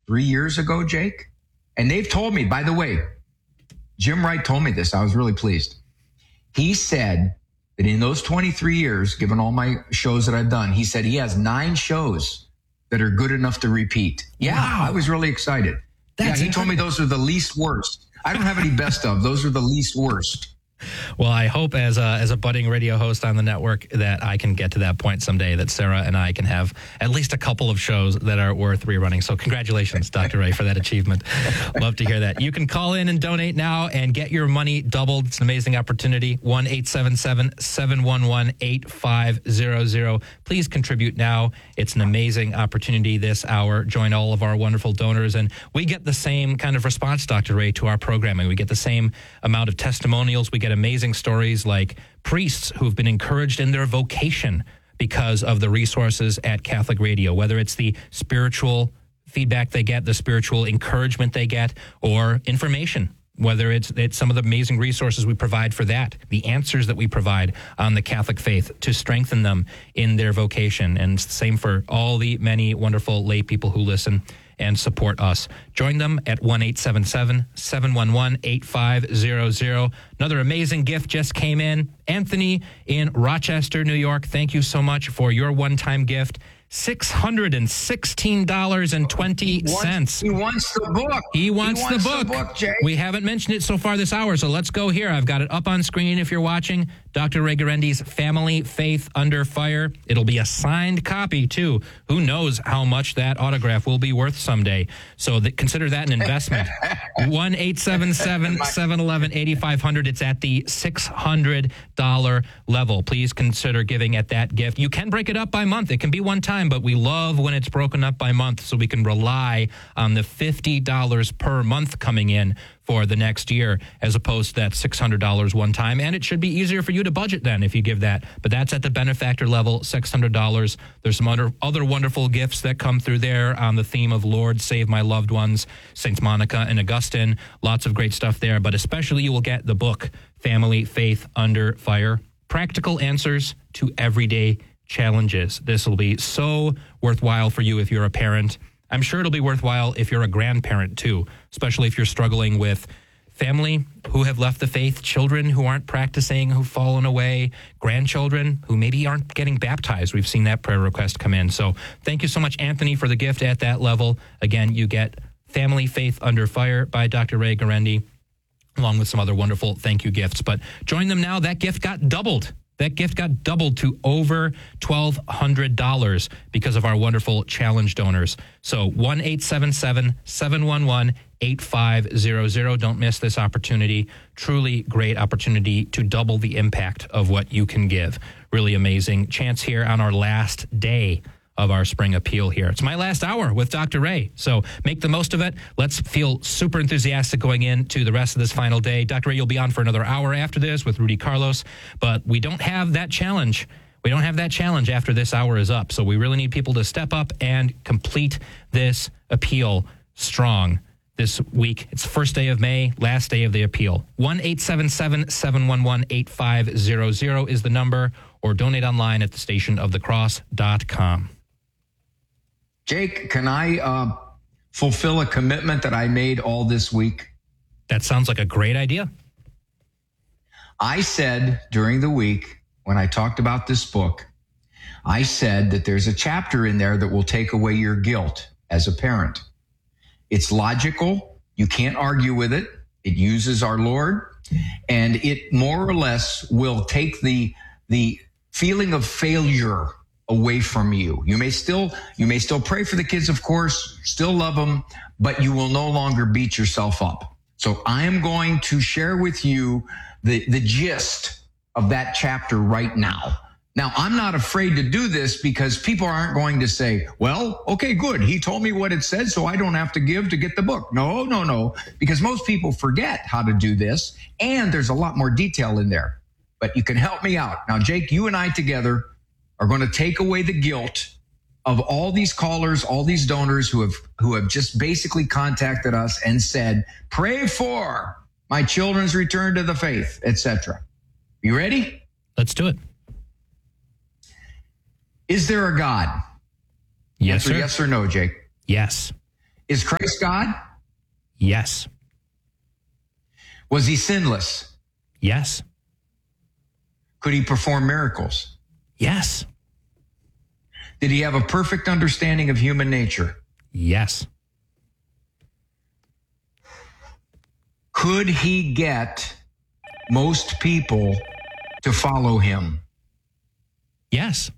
3 years ago, Jake. And they've told me, by the way, Jim Wright told me this. I was really pleased. He said that in those 23 years, given all my shows that I've done, he said he has 9 shows that are good enough to repeat. Yeah, wow. I was really excited. He told me those are the least worst. I don't have any best of. Those are the least worst. Well, I hope as a budding radio host on the network that I can get to that point someday, that Sarah and I can have at least a couple of shows that are worth rerunning. So congratulations, Dr. Ray, for that achievement. Love to hear that. You can call in and donate now and get your money doubled. It's an amazing opportunity. 1-877-711-8500. Please contribute now. It's an amazing opportunity this hour. Join all of our wonderful donors. And we get the same kind of response, Dr. Ray, to our programming. We get the same amount of testimonials. We get amazing stories like priests who've been encouraged in their vocation because of the resources at Catholic Radio, whether it's the spiritual feedback they get, the spiritual encouragement they get, or information, whether it's some of the amazing resources we provide for that, the answers that we provide on the Catholic faith to strengthen them in their vocation. And it's the same for all the many wonderful lay people who listen and support us. Join them at 1-877-711-8500. Another amazing gift just came in. Anthony in Rochester, New York, thank you so much for your one-time gift. $616.20. He wants the book. He wants the book, Jake. We haven't mentioned it so far this hour, so let's go here. I've got it up on screen if you're watching. Dr. Ray Guarendi's Family Faith Under Fire. It'll be a signed copy, too. Who knows how much that autograph will be worth someday. So consider that an investment. 1-877-711-8500. It's at the $600 level. Please consider giving at that gift. You can break it up by month. It can be one time, but we love when it's broken up by month so we can rely on the $50 per month coming in for the next year, as opposed to that $600 one time. And it should be easier for you to budget then if you give that. But that's at the benefactor level, $600. There's some other wonderful gifts that come through there on the theme of Lord, Save My Loved Ones, Saints Monica and Augustine. Lots of great stuff there. But especially you will get the book, Family Faith Under Fire. Practical answers to everyday challenges. This will be so worthwhile for you if you're a parent. I'm sure it'll be worthwhile if you're a grandparent, too, especially if you're struggling with family who have left the faith, children who aren't practicing, who've fallen away, grandchildren who maybe aren't getting baptized. We've seen that prayer request come in. So thank you so much, Anthony, for the gift at that level. Again, you get Family Faith Under Fire by Dr. Ray Guarendi, along with some other wonderful thank you gifts. But join them now. That gift got doubled. That gift got doubled to over $1,200 because of our wonderful challenge donors. So 1-877-711-8500. Don't miss this opportunity. Truly great opportunity to double the impact of what you can give. Really amazing chance here on our last day of our spring appeal here. It's my last hour with Dr. Ray, so make the most of it. Let's feel super enthusiastic going into the rest of this final day. Dr. Ray, you'll be on for another hour after this with Rudy Carlos, but we don't have that challenge. We don't have that challenge after this hour is up, so we really need people to step up and complete this appeal strong this week. It's first day of May, last day of the appeal. 1-877-711-8500 is the number, or donate online at thestationofthecross.com. Jake, can I fulfill a commitment that I made all this week? That sounds like a great idea. I said during the week when I talked about this book, I said that there's a chapter in there that will take away your guilt as a parent. It's logical. You can't argue with it. It uses our Lord, and it more or less will take the feeling of failure away from you. You may still pray for the kids, of course, still love them, but you will no longer beat yourself up. So I am going to share with you the gist of that chapter right now. Now, I'm not afraid to do this because people aren't going to say, well, okay, good. He told me what it said, so I don't have to give to get the book. No, because most people forget how to do this, and there's a lot more detail in there. But you can help me out. Now, Jake, you and I together are going to take away the guilt of all these callers, all these donors who have just basically contacted us and said, pray for my children's return to the faith, etc. You ready? Let's do it. Is there a God? Yes, Answer sir. Yes or no, Jake? Yes. Is Christ God? Yes. Was he sinless? Yes. Could he perform miracles? Yes. Did he have a perfect understanding of human nature? Yes. Could he get most people to follow him? Yes.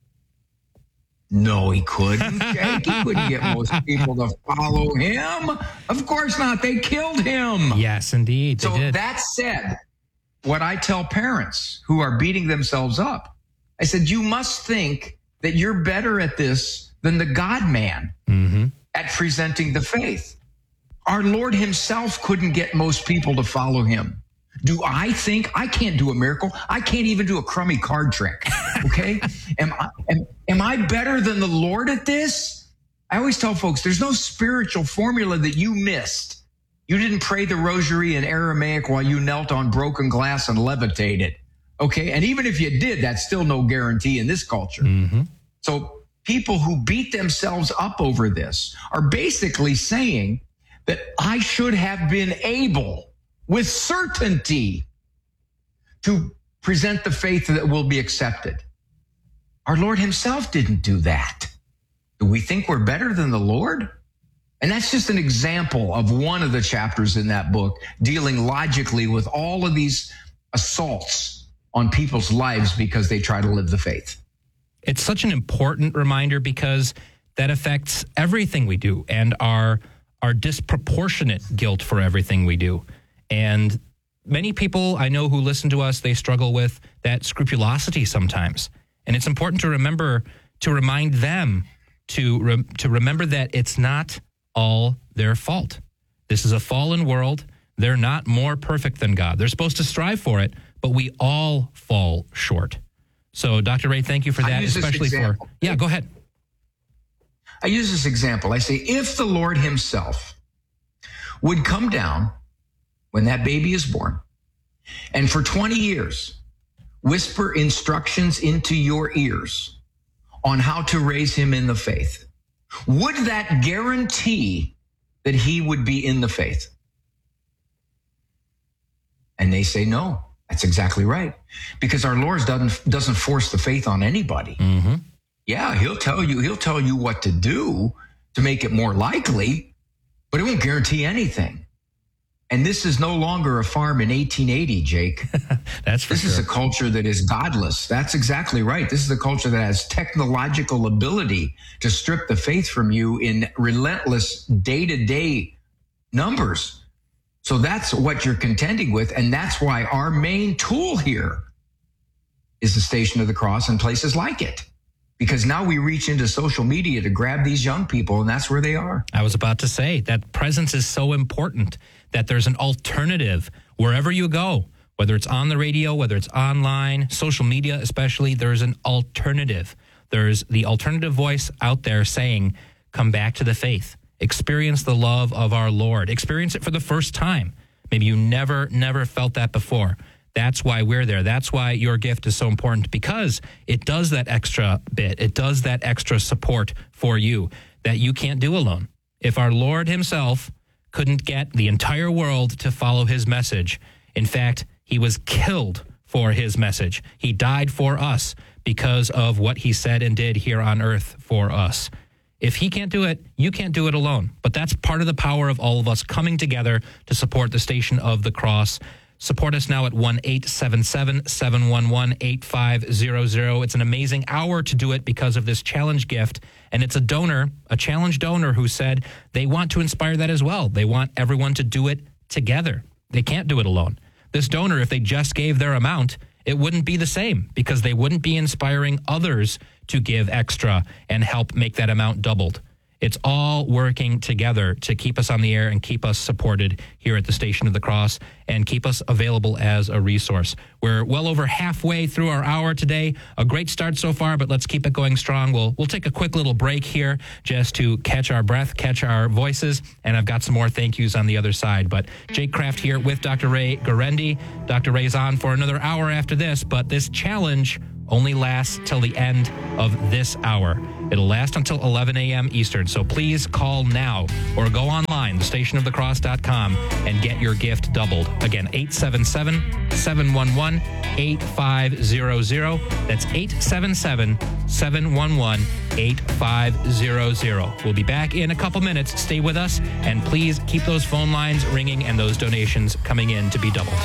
No, he couldn't, Jake. He couldn't get most people to follow him. Of course not. They killed him. Yes, indeed. They So did. that said, what I tell parents who are beating themselves up, I said, you must think that you're better at this than the God-man at presenting the faith. Our Lord himself couldn't get most people to follow him. Do I think I can't do a miracle? I can't even do a crummy card trick. Okay. Am I better than the Lord at this? I always tell folks there's no spiritual formula that you missed. You didn't pray the rosary in Aramaic while you knelt on broken glass and levitated. Okay. And even if you did, that's still no guarantee in this culture. So people who beat themselves up over this are basically saying that I should have been able with certainty to present the faith that will be accepted. Our Lord himself didn't do that. Do we think we're better than the Lord? And that's just an example of one of the chapters in that book dealing logically with all of these assaults on people's lives because they try to live the faith. It's such an important reminder because that affects everything we do and our disproportionate guilt for everything we do. And many people I know who listen to us, they struggle with that scrupulosity sometimes. And it's important to remember, to remind them to remember that it's not all their fault. This is a fallen world. They're not more perfect than God. They're supposed to strive for it, but we all fall short. So, Dr. Ray, thank you for that, especially for... Yeah, go ahead. I use this example. I say, if the Lord himself would come down when that baby is born, and for 20 years, whisper instructions into your ears on how to raise him in the faith, would that guarantee that he would be in the faith? And they say, no, that's exactly right. Because our Lord doesn't force the faith on anybody. Yeah, he'll tell you what to do to make it more likely, but it won't guarantee anything. And this is no longer a farm in 1880, Jake. That's for sure. This is a culture that is godless. That's exactly right. This is a culture that has technological ability to strip the faith from you in relentless day-to-day numbers. So that's what you're contending with. And that's why our main tool here is the Station of the Cross and places like it. Because now we reach into social media to grab these young people, and that's where they are. I was about to say that presence is so important, that there's an alternative wherever you go, whether it's on the radio, whether it's online, social media especially, there's an alternative. There's the alternative voice out there saying, come back to the faith, experience the love of our Lord, experience it for the first time. Maybe you never felt that before. That's why we're there. That's why your gift is so important, because it does that extra bit. It does that extra support for you that you can't do alone. If our Lord himself couldn't get the entire world to follow his message, in fact, he was killed for his message. He died for us because of what he said and did here on earth for us. If he can't do it, you can't do it alone. But that's part of the power of all of us coming together to support the Station of the Cross. Support us now at 1-877-711-8500. It's an amazing hour to do it because of this challenge gift. And it's a challenge donor who said they want to inspire that as well. They want everyone to do it together. They can't do it alone. This donor, if they just gave their amount, it wouldn't be the same because they wouldn't be inspiring others to give extra and help make that amount doubled. It's all working together to keep us on the air and keep us supported here at the Station of the Cross and keep us available as a resource. We're well over halfway through our hour today. A great start so far, but let's keep it going strong. We'll take a quick little break here just to catch our breath, catch our voices, and I've got some more thank yous on the other side. But Jake Kraft here with Dr. Ray Guarendi. Dr. Ray's on for another hour after this, but this challenge only lasts till the end of this hour. It'll last until 11 a.m. Eastern, so please call now or go online, thestationofthecross.com, and get your gift doubled. Again, 877-711-8500. That's 877-711-8500. We'll be back in a couple minutes. Stay with us, and please keep those phone lines ringing and those donations coming in to be doubled.